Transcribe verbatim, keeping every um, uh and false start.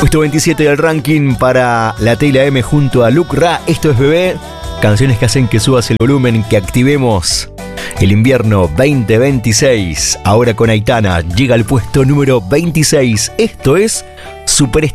Puesto veintisiete del ranking para la T y la M junto a Luke Ra. Esto es Bebé. Canciones que hacen que subas el volumen, que activemos el invierno veinte veintiséis. Ahora con Aitana llega al puesto número veintiséis. Esto es Super